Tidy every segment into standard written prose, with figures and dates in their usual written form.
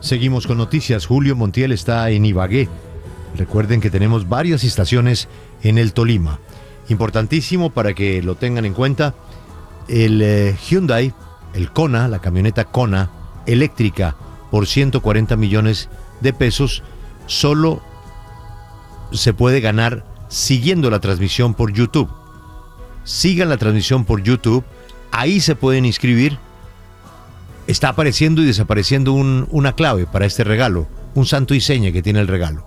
Seguimos con noticias. Julio Montiel está en Ibagué. Recuerden que tenemos varias estaciones en el Tolima. Importantísimo para que lo tengan en cuenta, el Hyundai, el Kona, la camioneta Kona eléctrica por 140 millones de pesos, solo se puede ganar siguiendo la transmisión por YouTube. Sigan la transmisión por YouTube, ahí se pueden inscribir. Está apareciendo y desapareciendo una clave para este regalo, un santo y seña que tiene el regalo.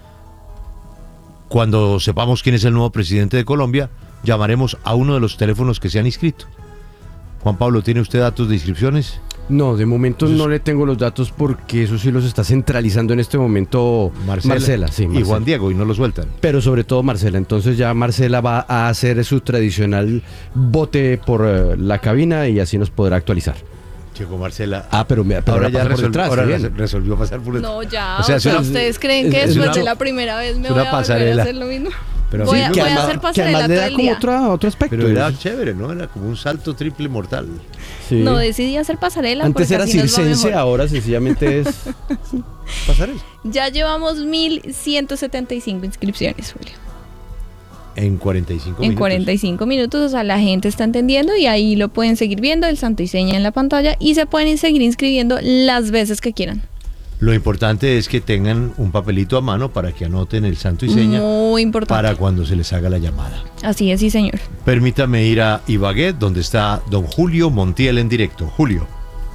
Cuando sepamos quién es el nuevo presidente de Colombia, llamaremos a uno de los teléfonos que se han inscrito. Juan Pablo, ¿tiene usted datos de inscripciones? No, de momento no le tengo los datos porque eso sí los está centralizando en este momento Marcela, sí, y Juan Diego, y no lo sueltan. Pero sobre todo Marcela, entonces ya Marcela va a hacer su tradicional bote por la cabina y así nos podrá actualizar. Chico, Marcela. Pero ahora ya resolvió pasar por detrás. No, ya. O sea, ¿ustedes creen que después de la primera vez me voy a volver a hacer lo mismo? Pero voy a hacer pasarela todo el día. Otro aspecto. Pero era chévere, ¿no? Era como un salto triple mortal. Sí. No, decidí hacer pasarela. Antes era circense, ahora sencillamente es pasarela. Ya llevamos 1,175 inscripciones, Julio. En 45 minutos. En 45 minutos, o sea, la gente está entendiendo y ahí lo pueden seguir viendo, el santo y seña en la pantalla, y se pueden seguir inscribiendo las veces que quieran. Lo importante es que tengan un papelito a mano para que anoten el santo y seña. Muy importante. Para cuando se les haga la llamada. Así es, sí, señor. Permítame ir a Ibagué, donde está don Julio Montiel en directo. Julio.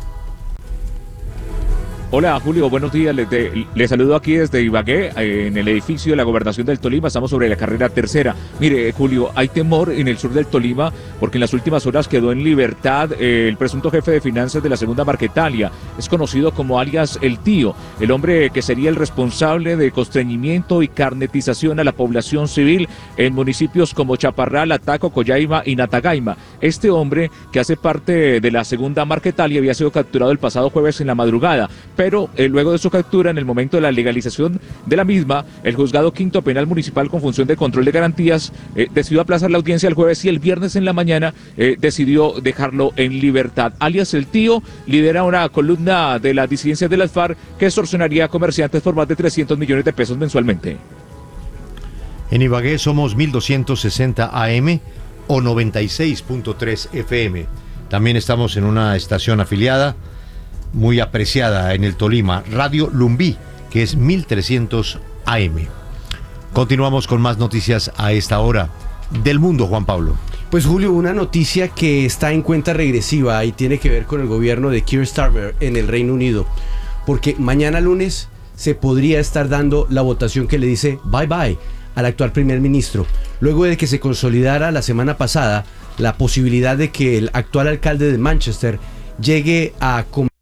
Hola Julio, buenos días, les saludo aquí desde Ibagué, en el edificio de la Gobernación del Tolima, estamos sobre la carrera tercera. Mire Julio, hay temor en el sur del Tolima porque en las últimas horas quedó en libertad el presunto jefe de finanzas de la segunda Marquetalia, es conocido como alias El Tío, el hombre que sería el responsable de constreñimiento y carnetización a la población civil en municipios como Chaparral, Ataco, Coyaima y Natagaima. Este hombre, que hace parte de la segunda Marquetalia, había sido capturado el pasado jueves en la madrugada, pero luego de su captura, en el momento de la legalización de la misma, el Juzgado Quinto Penal Municipal con función de control de garantías decidió aplazar la audiencia el jueves y el viernes en la mañana decidió dejarlo en libertad. Alias El Tío lidera una columna de las disidencias de las FARC que extorsionaría a comerciantes por más de 300 millones de pesos mensualmente. En Ibagué somos 1260 AM o 96.3 FM. También estamos en una estación afiliada muy apreciada en el Tolima, Radio Lumbí, que es 1300 AM. Continuamos con más noticias a esta hora del mundo, Juan Pablo. Pues Julio, una noticia que está en cuenta regresiva y tiene que ver con el gobierno de Keir Starmer en el Reino Unido, porque mañana lunes se podría estar dando la votación que le dice bye bye al actual primer ministro, luego de que se consolidara la semana pasada la posibilidad de que el actual alcalde de Manchester llegue a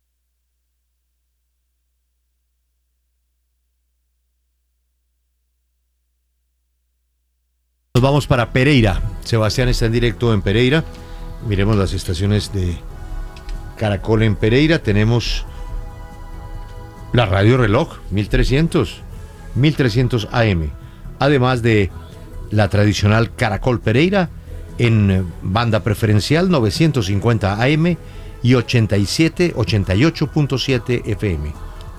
Nos vamos para Pereira. Sebastián está en directo en Pereira. Miremos las estaciones de Caracol en Pereira. Tenemos la Radio Reloj 1300 AM. Además de la tradicional Caracol Pereira en banda preferencial 950 AM y 88.7 FM.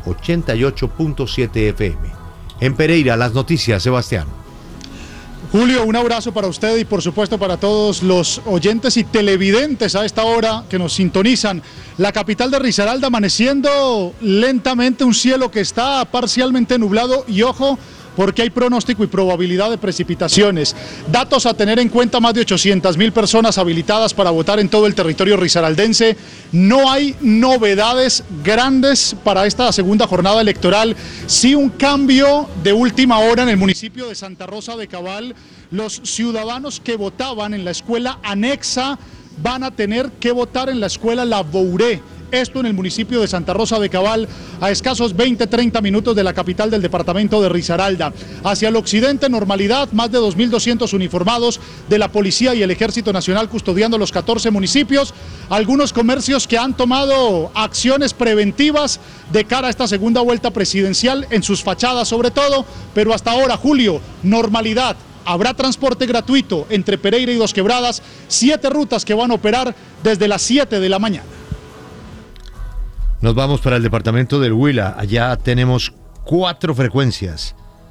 88.7 FM. En Pereira, las noticias, Sebastián. Julio, un abrazo para usted y por supuesto para todos los oyentes y televidentes a esta hora que nos sintonizan. La capital de Risaralda amaneciendo lentamente, un cielo que está parcialmente nublado y ojo, porque hay pronóstico y probabilidad de precipitaciones. Datos a tener en cuenta: más de 800.000 personas habilitadas para votar en todo el territorio risaraldense. No hay novedades grandes para esta segunda jornada electoral. Sí, un cambio de última hora en el municipio de Santa Rosa de Cabal. Los ciudadanos que votaban en la escuela anexa van a tener que votar en la escuela La Bouré. Esto en el municipio de Santa Rosa de Cabal, a escasos 20-30 minutos de la capital del departamento de Risaralda. Hacia el occidente, normalidad, más de 2.200 uniformados de la Policía y el Ejército Nacional custodiando los 14 municipios. Algunos comercios que han tomado acciones preventivas de cara a esta segunda vuelta presidencial en sus fachadas sobre todo, pero hasta ahora, Julio, normalidad. Habrá transporte gratuito entre Pereira y Dos Quebradas, 7 rutas que van a operar desde las 7 de la mañana. Nos vamos para el departamento del Huila. Allá tenemos 4 frecuencias.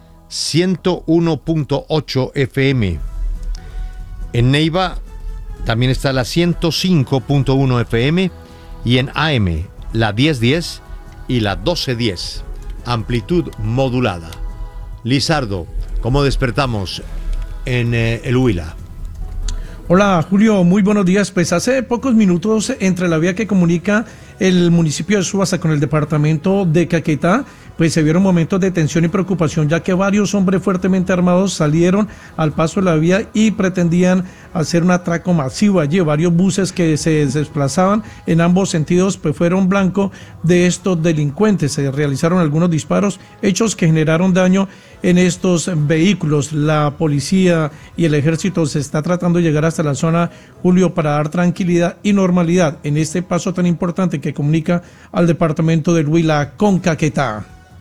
101.8 FM. En Neiva también está la 105.1 FM. Y en AM, la 1010 y la 1210. Amplitud modulada. Lizardo, ¿cómo despertamos en el Huila? Hola Julio, muy buenos días. Pues hace pocos minutos, entre la vía que comunica el municipio de Suaza con el departamento de Caquetá, pues se vieron momentos de tensión y preocupación, ya que varios hombres fuertemente armados salieron al paso de la vía y pretendían hacer un atraco masivo allí. Varios buses que se desplazaban en ambos sentidos pues fueron blanco de estos delincuentes. Se realizaron algunos disparos, hechos que generaron daño en estos vehículos. La policía y el ejército se está tratando de llegar hasta la zona, Julio, para dar tranquilidad y normalidad en este paso tan importante que comunica al departamento del Huila con Caquetá.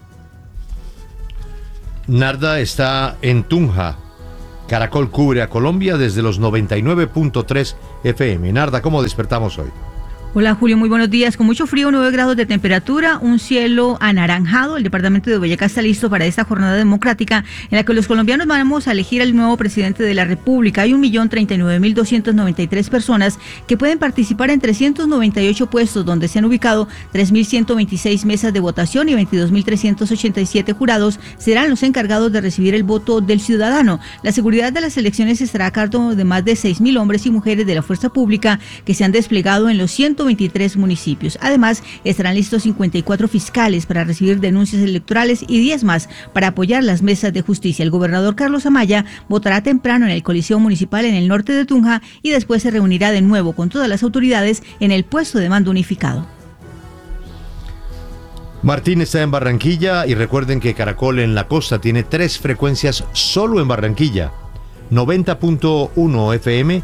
Narda está en Tunja. Caracol cubre a Colombia desde los 99.3 FM. Narda, ¿cómo despertamos hoy? Hola Julio, muy buenos días. Con mucho frío, 9 grados de temperatura, un cielo anaranjado. El departamento de Boyacá está listo para esta jornada democrática en la que los colombianos vamos a elegir al nuevo presidente de la República. Hay 1.039.293 personas que pueden participar en 398 puestos donde se han ubicado 3.126 mesas de votación y 22.387 jurados serán los encargados de recibir el voto del ciudadano. La seguridad de las elecciones estará a cargo de más de 6.000 hombres y mujeres de la fuerza pública que se han desplegado en los 123 municipios. Además, estarán listos 54 fiscales para recibir denuncias electorales y 10 más para apoyar las mesas de justicia. El gobernador Carlos Amaya votará temprano en el Coliseo Municipal en el norte de Tunja y después se reunirá de nuevo con todas las autoridades en el puesto de mando unificado. Martín está en Barranquilla y recuerden que Caracol en la costa tiene 3 frecuencias solo en Barranquilla. 90.1 FM,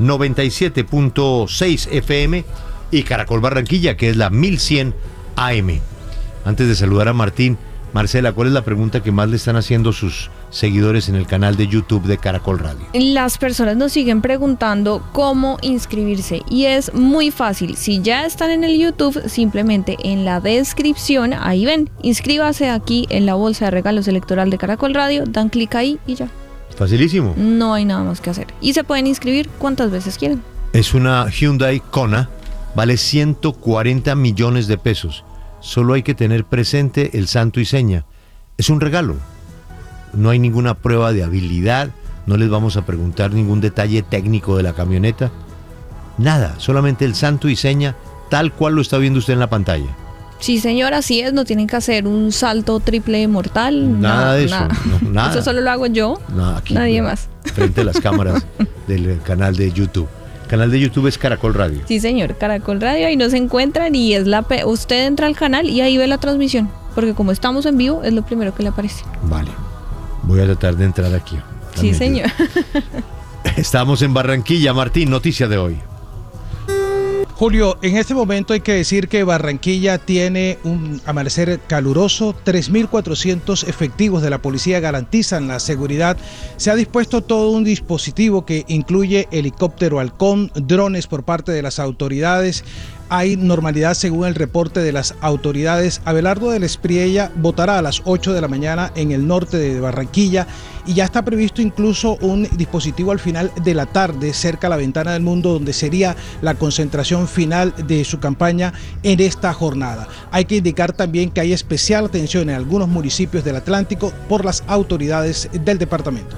97.6 FM y Caracol Barranquilla, que es la 1100 AM. Antes de saludar a Martín, Marcela, ¿cuál es la pregunta que más le están haciendo sus seguidores en el canal de YouTube de Caracol Radio? Las personas nos siguen preguntando cómo inscribirse y es muy fácil. Si ya están en el YouTube, simplemente en la descripción, ahí ven, inscríbase aquí en la bolsa de regalos electoral de Caracol Radio, dan clic ahí y ya. Facilísimo. No hay nada más que hacer. Y se pueden inscribir cuantas veces quieran. Es una Hyundai Kona, vale 140 millones de pesos. Solo hay que tener presente el santo y seña. Es un regalo. No hay ninguna prueba de habilidad, no les vamos a preguntar ningún detalle técnico de la camioneta. Nada, solamente el santo y seña tal cual lo está viendo usted en la pantalla. Sí, señor, así es, no tienen que hacer un salto triple mortal. Nada de eso, nada. No, nada. Eso solo lo hago yo, nadie más. Frente a las cámaras del canal de YouTube. El canal de YouTube es Caracol Radio. Sí, señor, Caracol Radio, ahí nos encuentran y es usted entra al canal y ahí ve la transmisión, porque como estamos en vivo, es lo primero que le aparece. Vale, voy a tratar de entrar aquí. Sí, señor. Estamos en Barranquilla. Martín, noticia de hoy. Julio, en este momento hay que decir que Barranquilla tiene un amanecer caluroso, 3.400 efectivos de la policía garantizan la seguridad. Se ha dispuesto todo un dispositivo que incluye helicóptero halcón, drones por parte de las autoridades. Hay normalidad según el reporte de las autoridades. Abelardo del Espriella votará a las 8 de la mañana en el norte de Barranquilla y ya está previsto incluso un dispositivo al final de la tarde cerca a la Ventana del Mundo, donde sería la concentración final de su campaña en esta jornada. Hay que indicar también que hay especial atención en algunos municipios del Atlántico por las autoridades del departamento.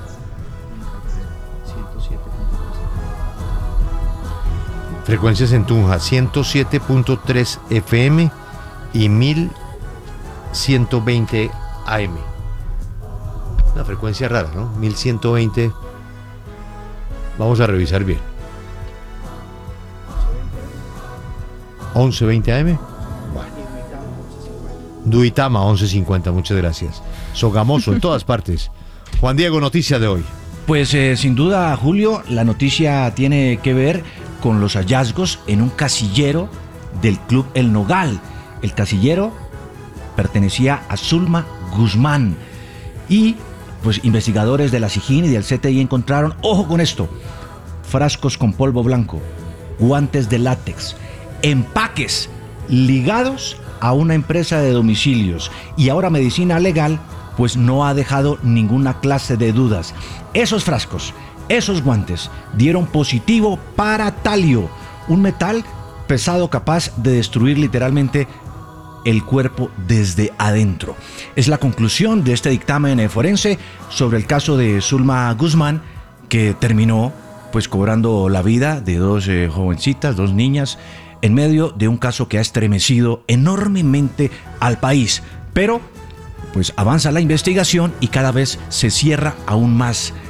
Frecuencias en Tunja, 107.3 FM y 1120 AM. Una frecuencia rara, ¿no? 1120. Vamos a revisar bien. 1120 AM. Bueno. Duitama, 1150, muchas gracias. Sogamoso, en todas partes. Juan Diego, noticia de hoy. Pues sin duda, Julio, la noticia tiene que ver con los hallazgos en un casillero del Club El Nogal. El casillero pertenecía a Zulma Guzmán y pues investigadores de la SIJIN y del CTI encontraron, ojo con esto, frascos con polvo blanco, guantes de látex, empaques ligados a una empresa de domicilios y ahora medicina legal, pues no ha dejado ninguna clase de dudas. Esos frascos, esos guantes dieron positivo para talio, un metal pesado capaz de destruir literalmente el cuerpo desde adentro. Es la conclusión de este dictamen forense sobre el caso de Zulma Guzmán, que terminó pues cobrando la vida de dos jovencitas, dos niñas, en medio de un caso que ha estremecido enormemente al país. Pero pues avanza la investigación y cada vez se cierra aún más